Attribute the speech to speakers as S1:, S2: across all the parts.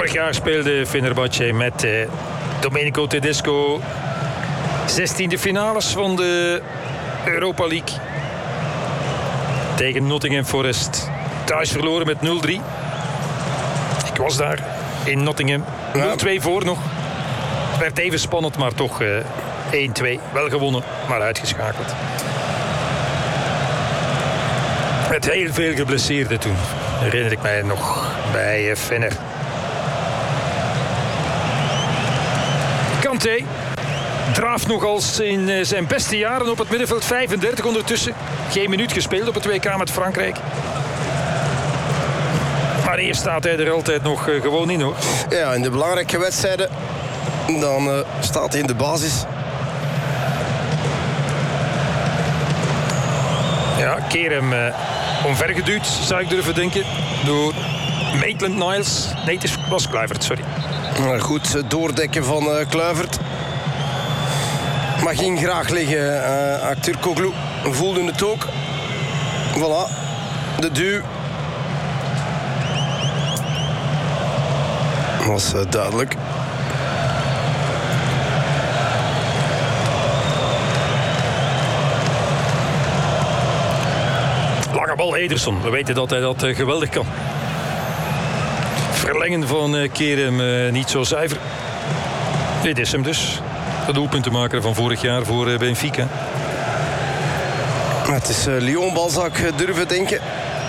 S1: Vorig jaar speelde Fenerbahce met Domenico Tedesco 16e finales van de Europa League. Tegen Nottingham Forest. Thuis verloren met 0-3. Ik was daar in Nottingham. 0-2 voor nog. Het werd even spannend, maar toch 1-2. Wel gewonnen, maar uitgeschakeld. Met heel veel geblesseerden toen. Herinner ik mij nog bij Fener. Kanté draaft nog als in zijn beste jaren op het middenveld. 35 ondertussen. Geen minuut gespeeld op het WK met Frankrijk. Maar eerst staat hij er altijd nog gewoon in, hoor.
S2: Ja, in de belangrijke wedstrijden dan staat hij in de basis.
S1: Ja, Kerem omvergeduwd, zou ik durven denken, door Maitland-Niles. Nee, het was Kluivert, sorry.
S2: Goed doordekken van Kluivert. Maar ging graag liggen. Aktürkoğlu voelde het ook. Voilà, de duw. Was duidelijk.
S1: Lange bal Ederson. We weten dat hij dat geweldig kan. Verlengen van Kerem niet zo zuiver. Dit is hem dus. De doelpuntenmaker van vorig jaar voor Benfica.
S2: Het is Lyon balzak durven denken.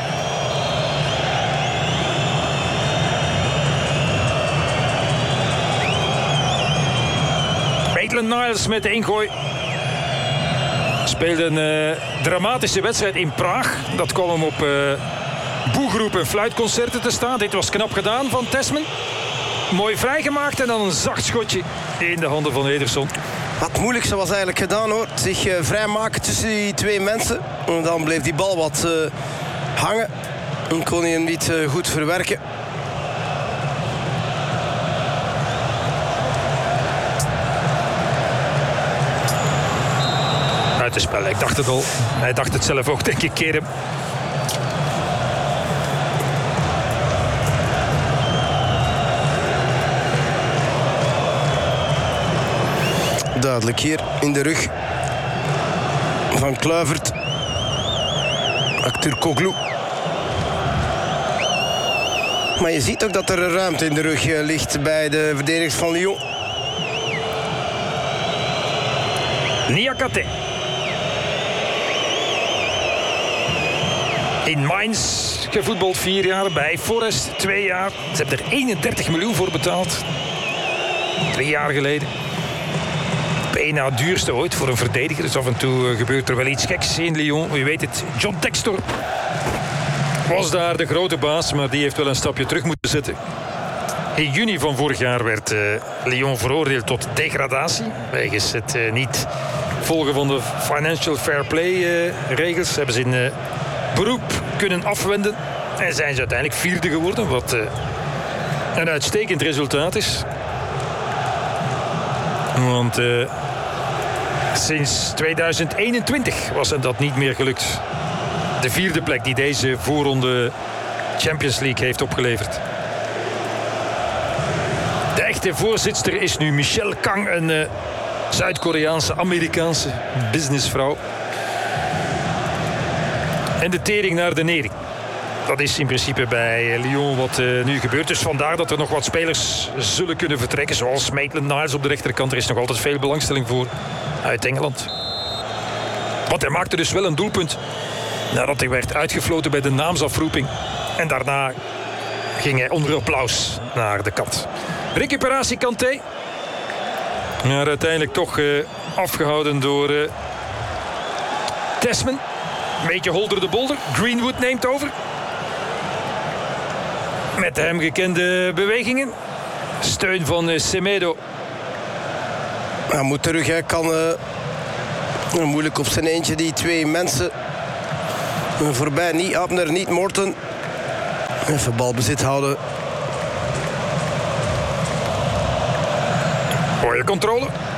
S1: Maitland-Niles met de ingooi. Speelde een dramatische wedstrijd in Praag. Dat kwam hem op boegeroep en fluitconcerten te staan. Dit was knap gedaan van Tesman. Mooi vrijgemaakt en dan een zacht schotje in de handen van Ederson.
S2: Het moeilijkste was eigenlijk gedaan, hoor. Zich vrijmaken tussen die twee mensen. En dan bleef die bal wat hangen. En kon hij hem niet goed verwerken.
S1: Buitenspel, ik dacht het al. Hij dacht het zelf ook, denk ik, Kerem.
S2: Duidelijk hier in de rug van Kluivert. Aktürkoğlu. Maar je ziet ook dat er ruimte in de rug ligt bij de verdedigers van Lyon.
S1: Niakate. In Mainz gevoetbald 4 jaar, bij Forest 2 jaar. Ze hebben er 31 miljoen voor betaald. 3 jaar geleden. Bijna het duurste ooit voor een verdediger. Dus af en toe gebeurt er wel iets geks in Lyon. Wie weet het, John Textor was daar de grote baas, maar die heeft wel een stapje terug moeten zetten. In juni van vorig jaar werd Lyon veroordeeld tot degradatie. Wegens het niet volgen van de Financial Fair Play regels. Hebben ze in beroep kunnen afwenden. En zijn ze uiteindelijk 4e geworden. Wat een uitstekend resultaat is. Want sinds 2021 was het dat niet meer gelukt. De 4e plek die deze voorronde Champions League heeft opgeleverd. De echte voorzitster is nu Michelle Kang, een Zuid-Koreaanse, Amerikaanse businessvrouw. En de tering naar de nering. Dat is in principe bij Lyon wat nu gebeurt. Dus vandaar dat er nog wat spelers zullen kunnen vertrekken. Zoals Maitland-Niles op de rechterkant. Er is nog altijd veel belangstelling voor uit Engeland. Want hij maakte dus wel een doelpunt nadat hij werd uitgefloten bij de naamsafroeping. En daarna ging hij onder applaus naar de kant. Recuperatie Kanté. Maar uiteindelijk toch afgehouden door Tesman. Een beetje holder de bolder. Greenwood neemt over. Met de hem gekende bewegingen. Steun van Semedo.
S2: Hij moet terug, hij kan moeilijk op zijn eentje die 2 mensen voorbij. Niet Abner, niet Morten. Even balbezit houden.
S1: Mooie controle.